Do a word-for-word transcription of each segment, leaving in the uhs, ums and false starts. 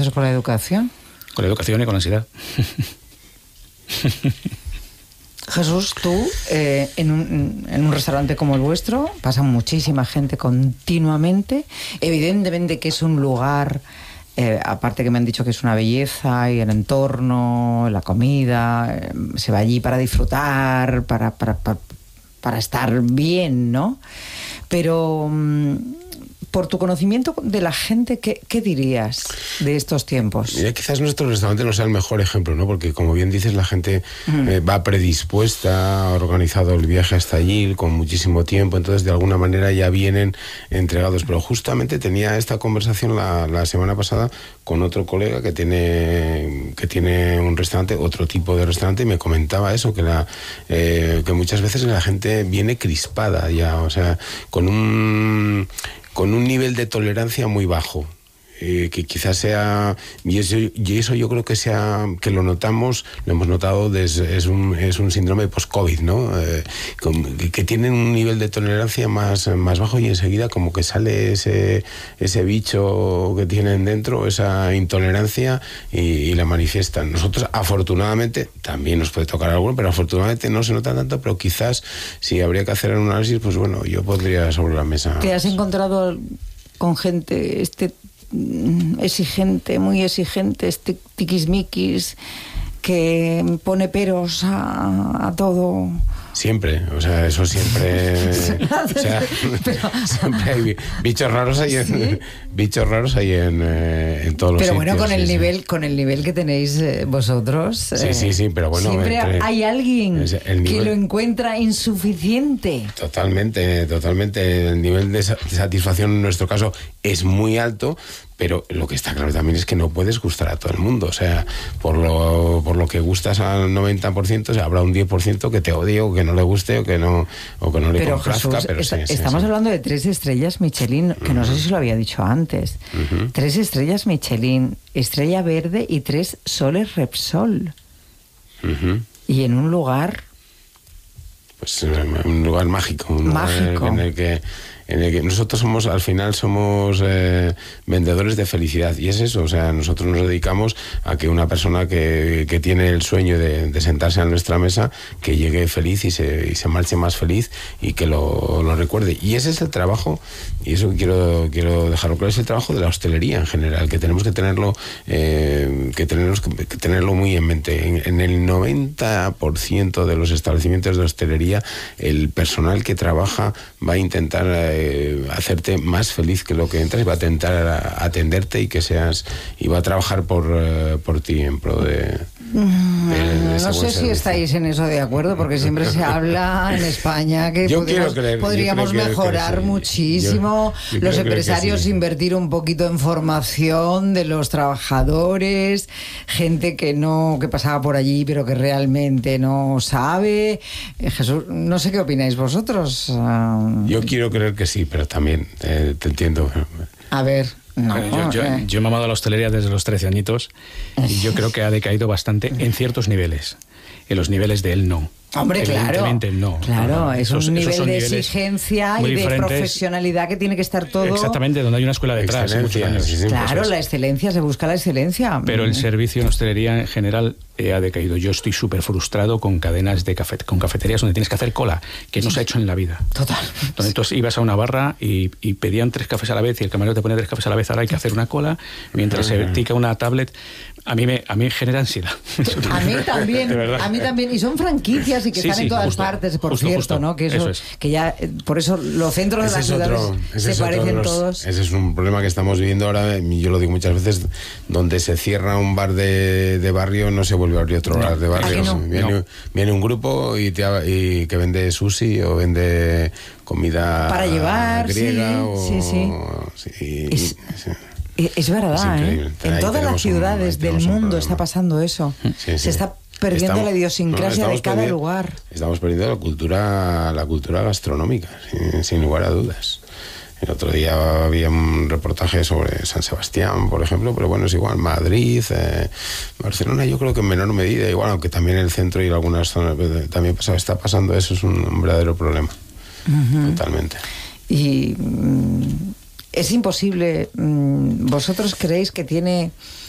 eso con la educación? Con la educación y con la ansiedad. Jesús, tú, eh, en, un, en un restaurante como el vuestro, pasa muchísima gente continuamente. Evidentemente que es un lugar, eh, aparte que me han dicho que es una belleza, y el entorno, la comida, eh, se va allí para disfrutar, para, para, para, para estar bien, ¿no? Pero... Mm, por tu conocimiento de la gente, ¿qué, qué dirías de estos tiempos? Mira, quizás nuestro restaurante no sea el mejor ejemplo, ¿no? Porque, como bien dices, la gente mm. eh, va predispuesta, ha organizado el viaje hasta allí con muchísimo tiempo, entonces de alguna manera ya vienen entregados. Pero justamente tenía esta conversación la, la semana pasada con otro colega que tiene, que tiene un restaurante, otro tipo de restaurante, y me comentaba eso, que, la, eh, que muchas veces la gente viene crispada ya, o sea, con un... con un nivel de tolerancia muy bajo, eh, que quizás sea, y eso, y eso yo creo que sea, que lo notamos, lo hemos notado, desde, es, un, es un síndrome post-COVID, ¿no? Eh, con, que tienen un nivel de tolerancia más, más bajo, y enseguida como que sale ese, ese bicho que tienen dentro, esa intolerancia, y, y la manifiestan. Nosotros, afortunadamente, también nos puede tocar alguno, pero afortunadamente no se nota tanto, pero quizás si habría que hacer un análisis, pues bueno, yo pondría sobre la mesa. ¿Te has encontrado con gente este exigente, muy exigente, este tiquismiquis, que pone peros a, a todo? Siempre, o sea, eso siempre... o sea, pero, siempre hay bichos raros ahí en, ¿sí? bichos raros ahí en, eh, en todos los pero sitios. Pero bueno, con sí, el sí. nivel con el nivel que tenéis eh, vosotros... Sí, eh, sí, sí, pero bueno... Siempre entre, hay alguien nivel, que lo encuentra insuficiente. Totalmente, totalmente. El nivel de satisfacción en nuestro caso es muy alto, pero lo que está claro también es que no puedes gustar a todo el mundo. O sea, por lo, por lo que gustas al noventa por ciento, o sea, habrá un diez por ciento que te odie o que no le guste o que no, o que no le pero complazca. Jesús, pero está, sí, sí, estamos sí. hablando de tres estrellas Michelin, que uh-huh. no sé si lo había dicho antes. Uh-huh. Tres estrellas Michelin, Estrella Verde y tres soles Repsol. Uh-huh. Y en un lugar... Pues un lugar mágico. Un mágico. Lugar en el que... en el que nosotros somos, al final somos eh, vendedores de felicidad, y es eso, o sea, nosotros nos dedicamos a que una persona que, que tiene el sueño de, de sentarse a nuestra mesa, que llegue feliz y se, y se marche más feliz, y que lo, lo recuerde, y ese es el trabajo, y eso quiero, quiero dejarlo claro, es el trabajo de la hostelería en general, que tenemos que tenerlo eh, que tenemos que, que tenerlo muy en mente. En, en el noventa por ciento de los establecimientos de hostelería, el personal que trabaja va a intentar eh, Eh, hacerte más feliz que lo que entras, y va a intentar atenderte y que seas, y va a trabajar por, uh, por ti en pro de, de, de no sé si estáis en eso de acuerdo, porque siempre se habla en España que yo podríamos, creer, podríamos yo mejorar que sí. muchísimo, yo, yo los empresarios sí. invertir un poquito en formación de los trabajadores, gente que no, que pasaba por allí pero que realmente no sabe. eh, Jesús, no sé qué opináis vosotros. Uh, yo quiero creer que sí, pero también eh, te entiendo. A ver, no. Yo, yo, eh. yo he mamado a la hostelería desde los trece añitos, y yo creo que ha decaído bastante en ciertos niveles. En los niveles de él no. Hombre, claro. no. Claro, es esos, un esos nivel de exigencia y de diferentes. Profesionalidad que tiene que estar todo. Exactamente, donde hay una escuela detrás. Muchos años. Sí, sí, claro, pues la excelencia, se busca la excelencia. Pero el servicio en hostelería en general eh, ha decaído. Yo estoy súper frustrado con cadenas de café, con cafeterías donde tienes que hacer cola, que no se ha hecho en la vida. Total. Donde tú ibas a una barra y, y pedían tres cafés a la vez, y el camarero te pone tres cafés a la vez, ahora hay que hacer una cola, mientras se tica una tablet. A mí me, a mí genera ansiedad. A mí también, a mí también. Y son franquicias y que sí, están sí, en todas justo, partes, por justo, cierto, justo. ¿no? Que eso, eso es. que ya, por eso los centros ese de las ciudades otro, se parecen los, todos. Ese es un problema que estamos viviendo ahora, y yo lo digo muchas veces, donde se cierra un bar de, de barrio, no se vuelve a abrir otro no, bar de barrio. No? Viene, no. viene un grupo y, te, y que vende sushi o vende comida para llevar, griega. Sí, o, sí. sí, es, sí. Es verdad, es ¿eh? En todas las ciudades un, del mundo está pasando eso. Sí, sí. Se está perdiendo estamos, la idiosincrasia no, de cada lugar. Estamos perdiendo la cultura, la cultura gastronómica, sin, sin lugar a dudas. El otro día había un reportaje sobre San Sebastián, por ejemplo, pero bueno, es igual. Madrid, eh, Barcelona, yo creo que en menor medida, igual, aunque también el centro y algunas zonas también pasa, está pasando eso, es un, un verdadero problema. Uh-huh. Totalmente. Y... Mm, es imposible. ¿Vosotros creéis que tiene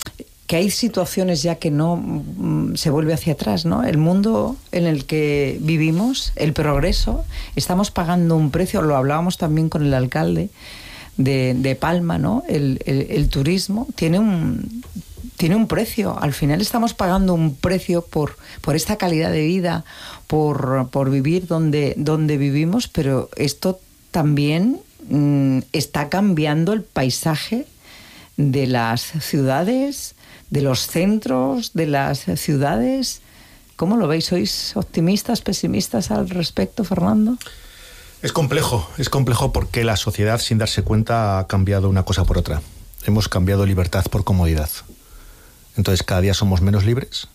que hay situaciones ya que no mm, se vuelve hacia atrás, ¿no? El mundo en el que vivimos, el progreso, estamos pagando un precio, lo hablábamos también con el alcalde de, de Palma, ¿no? El, el, el turismo tiene un, tiene un precio, al final estamos pagando un precio por, por esta calidad de vida, por, por vivir donde, donde vivimos, pero esto también mm, está cambiando el paisaje de las ciudades, de los centros de las ciudades. ¿Cómo lo veis? ¿Sois optimistas, pesimistas al respecto, Fernando? Es complejo, es complejo porque la sociedad, sin darse cuenta, ha cambiado una cosa por otra. Hemos cambiado libertad por comodidad. Entonces cada día somos menos libres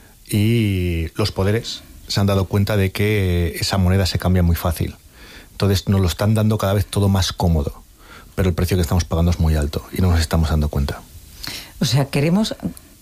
y los poderes se han dado cuenta de que esa moneda se cambia muy fácil. Entonces nos lo están dando cada vez todo más cómodo, pero el precio que estamos pagando es muy alto y no nos estamos dando cuenta. O sea, queremos...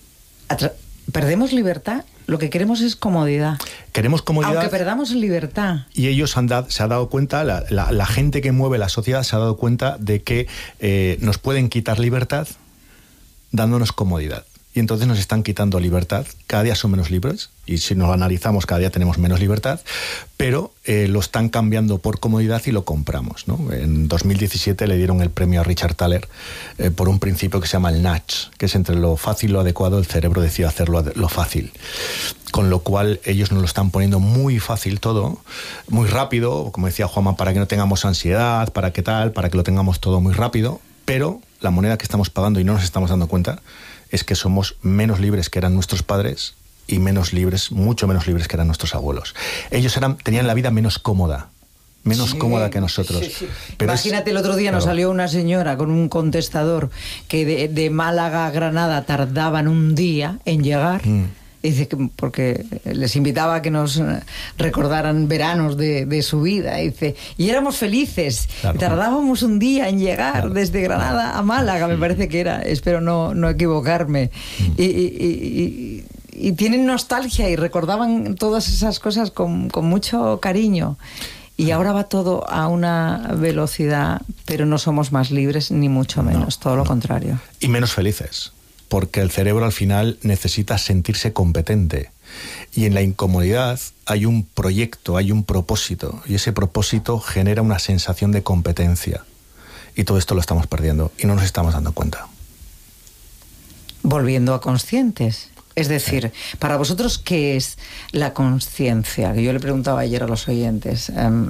Perdemos libertad, lo que queremos es comodidad. Queremos comodidad. Aunque perdamos libertad. Y ellos han dado, se ha dado cuenta, la, la, la gente que mueve la sociedad se ha dado cuenta de que eh, nos pueden quitar libertad dándonos comodidad. Y entonces nos están quitando libertad. Cada día son menos libres. Y si nos analizamos, cada día tenemos menos libertad. Pero eh, lo están cambiando por comodidad y lo compramos, ¿no? En dos mil diecisiete le dieron el premio a Richard Thaler eh, por un principio que se llama el nudge, que es entre lo fácil y lo adecuado, el cerebro decide hacerlo lo fácil. Con lo cual ellos nos lo están poniendo muy fácil todo, muy rápido, como decía Juanma, para que no tengamos ansiedad, para que tal, para que lo tengamos todo muy rápido. Pero la moneda que estamos pagando y no nos estamos dando cuenta es que somos menos libres que eran nuestros padres y menos libres, mucho menos libres que eran nuestros abuelos. Ellos eran, tenían la vida menos cómoda, menos sí, cómoda que nosotros. Sí, sí. Pero imagínate, es, el otro día claro. nos salió una señora con un contestador que de, de Málaga a Granada tardaban un día en llegar. Mm. Dice que porque les invitaba a que nos recordaran veranos de, de su vida. Dice, y éramos felices. Claro. Tardábamos un día en llegar claro. desde Granada a Málaga, me parece que era. Espero no, no equivocarme. Mm. Y, y, y, y tienen nostalgia y recordaban todas esas cosas con, con mucho cariño. Y ahora va todo a una velocidad, pero no somos más libres ni mucho menos, no, todo lo no. contrario. Y menos felices. Porque el cerebro al final necesita sentirse competente. Y en la incomodidad hay un proyecto, hay un propósito. Y ese propósito genera una sensación de competencia. Y todo esto lo estamos perdiendo y no nos estamos dando cuenta. Volviendo a conscientes. Es decir, sí. para vosotros, ¿qué es la conciencia? Que yo le preguntaba ayer a los oyentes. Um,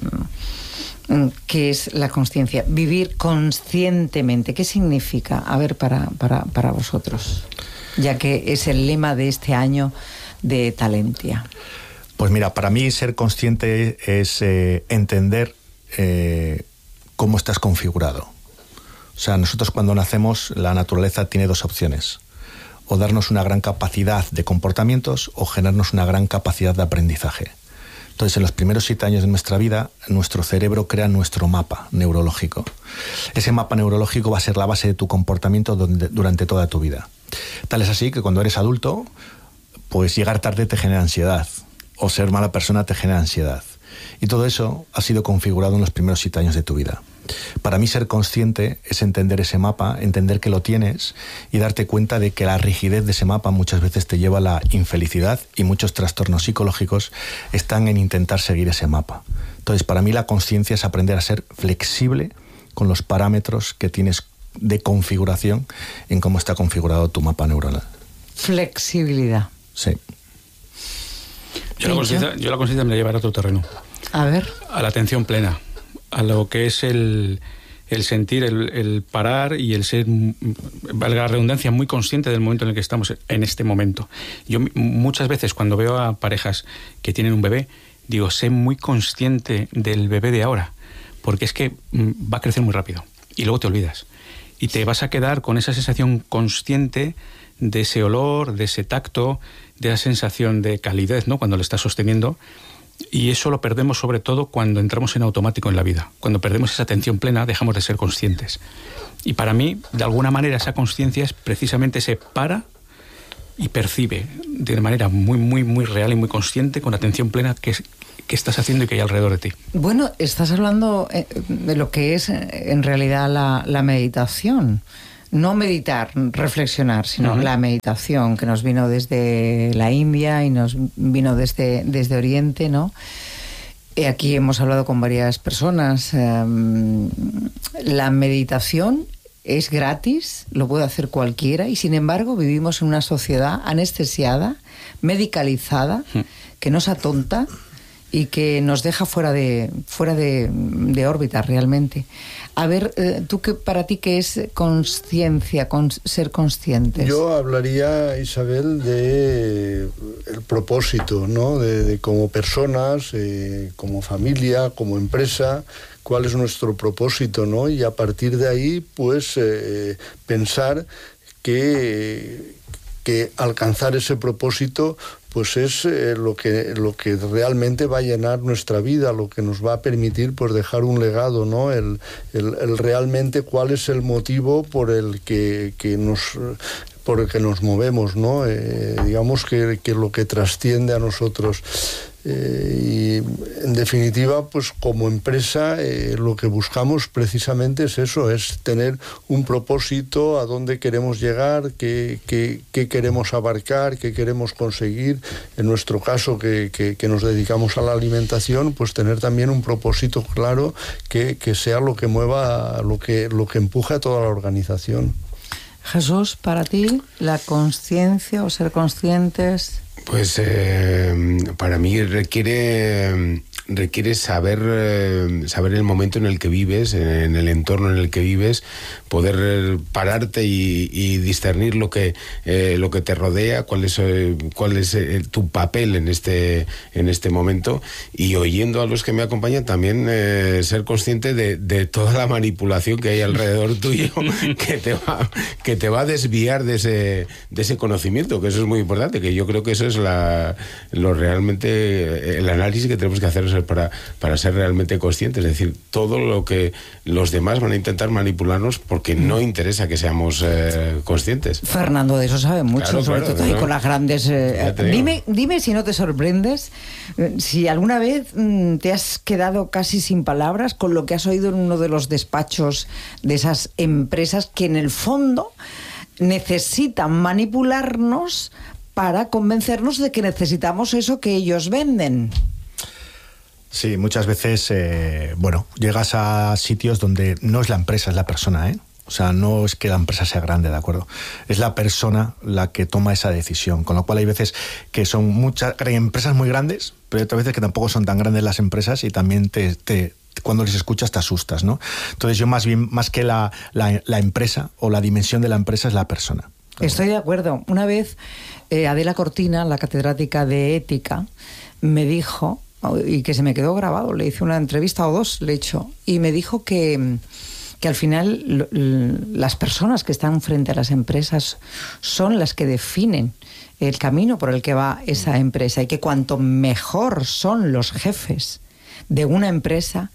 ¿Qué es la consciencia? Vivir conscientemente. ¿Qué significa? A ver, para, para, para vosotros, ya que es el lema de este año de Talentia. Pues mira, para mí ser consciente es eh, entender eh, cómo estás configurado. O sea, nosotros cuando nacemos, la naturaleza tiene dos opciones. O darnos una gran capacidad de comportamientos o generarnos una gran capacidad de aprendizaje. Entonces, en los primeros siete años de nuestra vida, nuestro cerebro crea nuestro mapa neurológico. Ese mapa neurológico va a ser la base de tu comportamiento durante toda tu vida. Tal es así que cuando eres adulto, pues llegar tarde te genera ansiedad, o ser mala persona te genera ansiedad. Y todo eso ha sido configurado en los primeros siete años de tu vida. Para mí ser consciente es entender ese mapa, entender que lo tienes y darte cuenta de que la rigidez de ese mapa muchas veces te lleva a la infelicidad y muchos trastornos psicológicos están en intentar seguir ese mapa. Entonces, para mí la consciencia es aprender a ser flexible con los parámetros que tienes de configuración en cómo está configurado tu mapa neuronal. Flexibilidad. Sí. Yo la conciencia, yo la conciencia me la llevaré a otro terreno. A ver. A la atención plena. A lo que es el, el sentir, el, el parar y el ser, valga la redundancia, muy consciente del momento en el que estamos en este momento. Yo muchas veces cuando veo a parejas que tienen un bebé, digo, sé muy consciente del bebé de ahora, porque es que va a crecer muy rápido y luego te olvidas. Y te vas a quedar con esa sensación consciente de ese olor, de ese tacto, de esa sensación de calidez, ¿no?, cuando lo estás sosteniendo. Y eso lo perdemos sobre todo cuando entramos en automático en la vida. Cuando perdemos esa atención plena, dejamos de ser conscientes. Y para mí, de alguna manera, esa conciencia es precisamente ese para y percibe de manera muy, muy, muy real y muy consciente, con atención plena, qué, qué estás haciendo y qué hay alrededor de ti. Bueno, estás hablando de lo que es en realidad la, la meditación. no meditar, reflexionar, sino uh-huh. la meditación que nos vino desde la India y nos vino desde, desde Oriente, ¿no? Y aquí hemos hablado con varias personas. Um, la meditación es gratis, lo puede hacer cualquiera, y sin embargo vivimos en una sociedad anestesiada, medicalizada, uh-huh. que nos atonta y que nos deja fuera de fuera de, de órbita realmente. A ver, eh, tú que para ti qué es conciencia, con, ser conscientes. Yo hablaría, Isabel, de el propósito, ¿no? De, de como personas, eh, como familia, como empresa, cuál es nuestro propósito, ¿no? Y a partir de ahí, pues eh, pensar que que alcanzar ese propósito pues es eh, lo que lo que realmente va a llenar nuestra vida, lo que nos va a permitir pues dejar un legado, ¿no? El, el, el realmente cuál es el motivo por el que, que nos por el que nos movemos, ¿no? Eh, digamos que, que lo que trasciende a nosotros. Eh, y en definitiva, pues como empresa eh, lo que buscamos precisamente es eso, es tener un propósito, a dónde queremos llegar, qué, qué, qué queremos abarcar, qué queremos conseguir. En nuestro caso, que, que, que nos dedicamos a la alimentación, pues tener también un propósito claro que, que sea lo que mueva, lo que, lo que empuje a toda la organización. Jesús, para ti, la conciencia o ser conscientes... Pues eh, para mí requiere requiere saber eh, saber el momento en el que vives, en el entorno en el que vives, poder pararte y, y discernir lo que eh, lo que te rodea, cuál es eh, cuál es eh, tu papel en este en este momento, y oyendo a los que me acompañan también eh, ser consciente de, de toda la manipulación que hay alrededor tuyo que te va que te va a desviar de ese de ese conocimiento, que eso es muy importante, que yo creo que eso es la lo realmente el análisis que tenemos que hacer para, para ser realmente conscientes, es decir, todo lo que los demás van a intentar manipularnos porque no interesa que seamos eh, conscientes. Fernando de eso sabe mucho, claro, sobre claro, todo ¿no? Con las grandes... Eh, dime, dime si no te sorprendes, eh, si alguna vez mm, te has quedado casi sin palabras con lo que has oído en uno de los despachos de esas empresas que en el fondo necesitan manipularnos para convencernos de que necesitamos eso que ellos venden. Sí, muchas veces, eh, bueno, llegas a sitios donde no es la empresa, es la persona, ¿eh? O sea, no es que la empresa sea grande, ¿de acuerdo? Es la persona la que toma esa decisión, con lo cual hay veces que son muchas hay empresas muy grandes, pero hay otras veces que tampoco son tan grandes las empresas y también te... te cuando les escuchas te asustas, ¿no? Entonces yo más bien, más que la, la, la empresa o la dimensión de la empresa es la persona. Estoy de acuerdo. Una vez eh, Adela Cortina, la catedrática de ética, me dijo, y que se me quedó grabado, le hice una entrevista o dos, le he hecho, y me dijo que, que al final lo, las personas que están frente a las empresas son las que definen el camino por el que va esa empresa, y que cuanto mejor son los jefes de una empresa,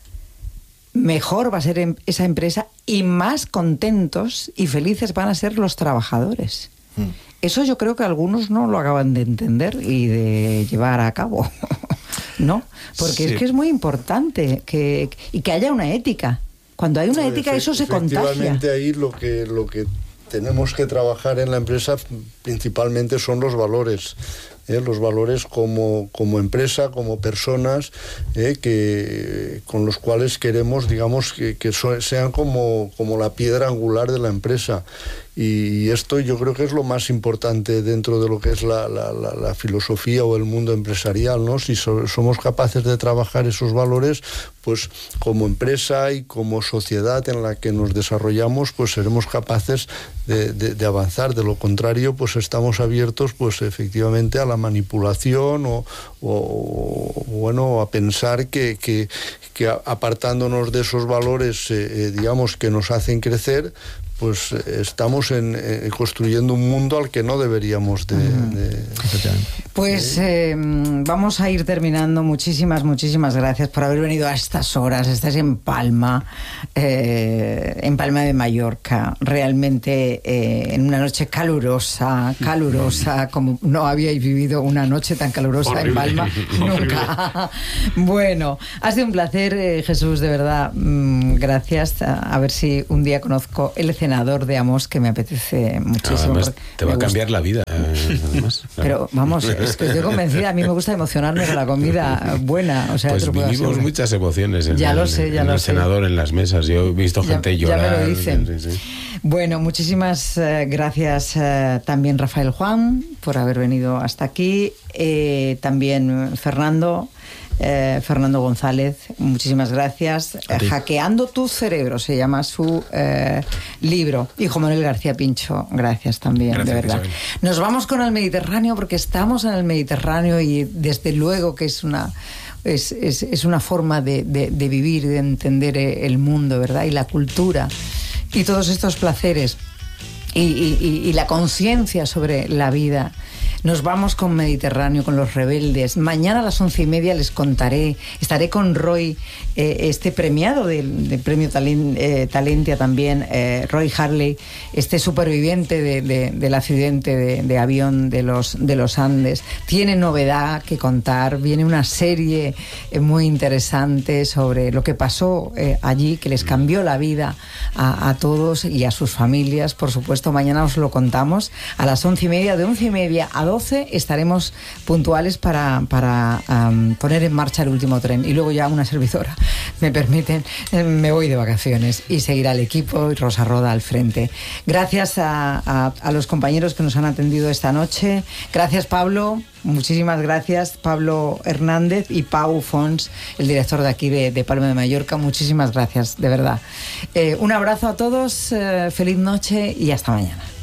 mejor va a ser esa empresa y más contentos y felices van a ser los trabajadores. Mm. Eso yo creo que algunos no lo acaban de entender y de llevar a cabo, ¿no? Porque sí. Es que es muy importante que, y que haya una ética. Cuando hay una sí, ética, eso se contagia. Efectivamente, ahí lo que, lo que tenemos que trabajar en la empresa principalmente son los valores. Eh, los valores como, como empresa, como personas, eh, que, con los cuales queremos, digamos, que, que so, sean como, como la piedra angular de la empresa. Y esto yo creo que es lo más importante dentro de lo que es la, la, la, la filosofía o el mundo empresarial, ¿no? Si so, somos capaces de trabajar esos valores, pues como empresa y como sociedad en la que nos desarrollamos, pues seremos capaces de, de, de avanzar. De lo contrario, pues estamos abiertos, pues efectivamente, a la manipulación o, o, o bueno, a pensar que, que, que apartándonos de esos valores, eh, digamos, que nos hacen crecer, pues estamos en, eh, construyendo un mundo al que no deberíamos de... Uh-huh. de pues eh, vamos a ir terminando. Muchísimas, muchísimas gracias por haber venido a estas horas. Estás en Palma, eh, en Palma de Mallorca, realmente eh, en una noche calurosa, calurosa, como no habíais vivido una noche tan calurosa horrible, en Palma nunca. Bueno, ha sido un placer, eh, Jesús, de verdad. Mm, gracias. A, a ver si un día conozco el escenario senador de Amos que me apetece muchísimo. Además, te va a cambiar la vida. Eh, además, claro. Pero vamos, es que estoy convencida, a mí me gusta emocionarme con la comida buena. O sea, pues vivimos muchas emociones en, ya el, lo sé, ya en lo el sé. senador, en las mesas. Yo he visto gente ya, llorar. Ya me lo dicen. Sí, sí. Bueno, muchísimas eh, gracias eh, también Rafael Juan por haber venido hasta aquí. Eh, también Fernando. Eh, Fernando González, muchísimas gracias. Eh, Hackeando tu cerebro se llama su eh, libro. Y Juan Manuel García Pincho, gracias también, gracias, de verdad. Isabel. Nos vamos con el Mediterráneo porque estamos en el Mediterráneo y desde luego que es una es, es, es una forma de, de, de vivir, de entender el mundo, ¿verdad? Y la cultura y todos estos placeres y, y, y la conciencia sobre la vida. Nos vamos con Mediterráneo, con Los Rebeldes. Mañana a las once y media les contaré, estaré con Roy, eh, este premiado del, del premio Talent, eh, Talentia también, eh, Roy Harley, este superviviente de, de, del accidente de, de avión de los, de los Andes. Tiene novedad que contar, viene una serie eh, muy interesante sobre lo que pasó eh, allí, que les cambió la vida a, a todos y a sus familias, por supuesto. Mañana os lo contamos a las once y media, de once y media a doce estaremos puntuales para, para um, poner en marcha el último tren y luego ya una servidora, me permiten, me voy de vacaciones y seguirá el equipo y Rosa Roda al frente. Gracias a, a, a los compañeros que nos han atendido esta noche. Gracias, Pablo. Muchísimas gracias, Pablo Hernández y Pau Fons, el director de aquí de, de Palma de Mallorca. Muchísimas gracias, de verdad. Eh, un abrazo a todos, eh, feliz noche y hasta mañana.